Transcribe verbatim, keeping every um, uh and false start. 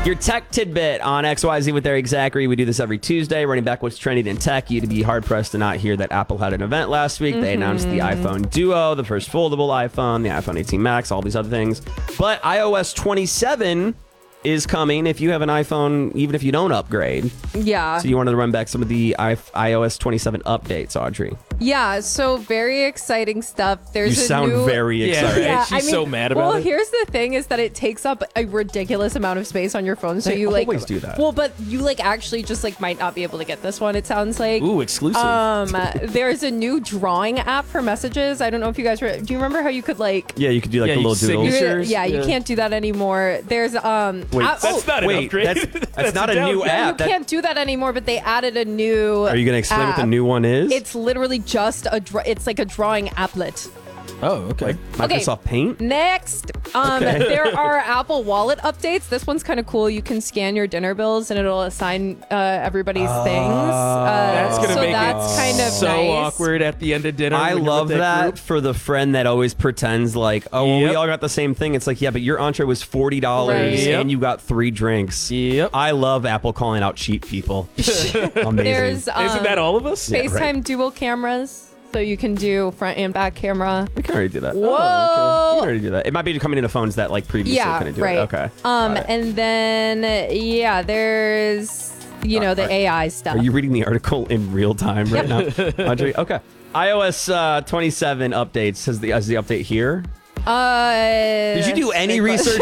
Your tech tidbit on X Y Z with Eric Zachary. We do this every Tuesday, running back what's trending in tech. You'd be hard-pressed to not hear that Apple had an event last week. Mm-hmm. They announced the iPhone Duo, the first foldable iPhone, the iPhone eighteen Max, all these other things. But i O S twenty-seven is coming if you have an iPhone, even if you don't upgrade. Yeah. So you wanted to run back some of the i O S twenty-seven updates, Audrey. Yeah, so very exciting stuff. There's You a sound new... very excited. Yeah, She's I mean, so mad about well, it. Well, here's the thing is that it takes up a ridiculous amount of space on your phone. So They you like always do that. Well, but you like actually just like might not be able to get this one, it sounds like. Ooh, exclusive. Um, there's a new drawing app for messages. I don't know if you guys re- do you remember how you could like Yeah, you could do like Yeah, the you little doodles. signature- Yeah, you Yeah. can't do that anymore. There's um Wait, app- That's oh, not an wait, upgrade. that's- that's not a new downgrade. app. you that- can't do that anymore, but they added a new Are you going to explain what the app. new one is? It's literally just a dra- it's like a drawing applet. Oh, okay. Microsoft Paint? Next, um, Okay. there are Apple Wallet updates. This one's kind of cool. You can scan your dinner bills and it'll assign uh, everybody's things. Uh, That's gonna so make that's it kind of so nice. awkward at the end of dinner. I when you're love with that group. for the friend that always pretends like, oh, well, we Yep. all got the same thing. It's like, yeah, but your entree was forty dollars Right. Yep. and you got three drinks. Yep. I love Apple calling out cheap people. Amazing. There's um, Isn't that all of us? Yeah, FaceTime right. dual cameras. So you can do front and back camera. we can already do that. Whoa. Oh, okay. We can already do that. It might be coming into phones that like previously Yeah, couldn't do right. it. Okay. Um, Got it. and then yeah, there's you know the Are- A I stuff. Are you reading the article in real time right now, Audrey? Okay. i O S uh, twenty-seven updates. Has the, has the update here? Uh, Did you do any great question. research